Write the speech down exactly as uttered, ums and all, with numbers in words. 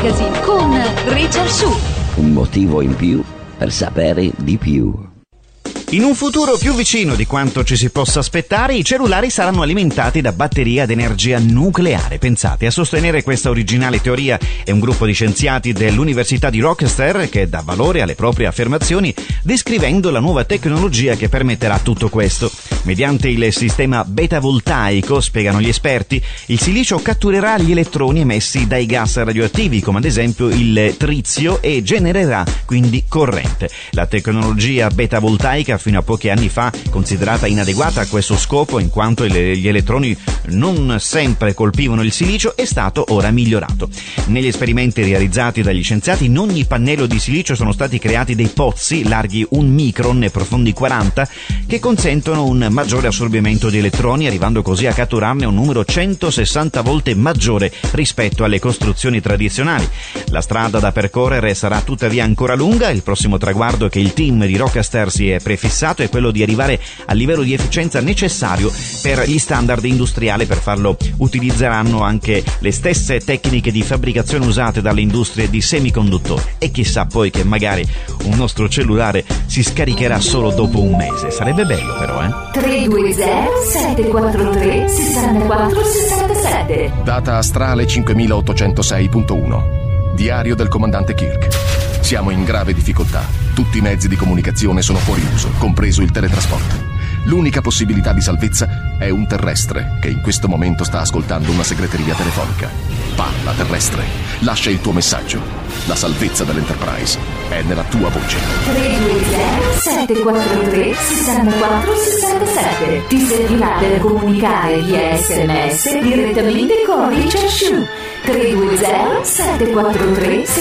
Magazine con Richard Shu. Un motivo in più per sapere di più. In un futuro più vicino di quanto ci si possa aspettare, i cellulari saranno alimentati da batterie ad energia nucleare. Pensate, a sostenere questa originale teoria è un gruppo di scienziati dell'Università di Rochester che dà valore alle proprie affermazioni descrivendo la nuova tecnologia che permetterà tutto questo. Mediante il sistema beta-voltaico, spiegano gli esperti, il silicio catturerà gli elettroni emessi dai gas radioattivi, come ad esempio il trizio, e genererà quindi corrente. La tecnologia beta-voltaica, fino a pochi anni fa considerata inadeguata a questo scopo in quanto gli elettroni non sempre colpivano il silicio, è stato ora migliorato. Negli esperimenti realizzati dagli scienziati, in ogni pannello di silicio sono stati creati dei pozzi larghi un micron e profondi quaranta che consentono un maggiore assorbimento di elettroni, arrivando così a catturarne un numero centosessanta volte maggiore rispetto alle costruzioni tradizionali. La strada da percorrere sarà tuttavia ancora lunga. Il prossimo traguardo che il team di Rochester si è prefissato è quello di arrivare al livello di efficienza necessario per gli standard industriali. Per farlo utilizzeranno anche le stesse tecniche di fabbricazione usate dalle industrie di semiconduttori, e chissà poi che magari un nostro cellulare si scaricherà solo dopo un mese. Sarebbe bello però, eh? tre due zero sette quattro tre sei quattro sei sette. Data astrale cinquemilaottocentosei punto uno. Diario del comandante Kirk. Siamo in grave difficoltà. Tutti i mezzi di comunicazione sono fuori uso, compreso il teletrasporto. L'unica possibilità di salvezza è un terrestre che in questo momento sta ascoltando una segreteria telefonica. Parla, terrestre. Lascia il tuo messaggio. La salvezza dell'Enterprise è nella tua voce. tre due zero sette quattro tre sei quattro sei sette. Ti servirà per comunicare via sms direttamente con Richard Shu. tre due zero sette quattro tre sei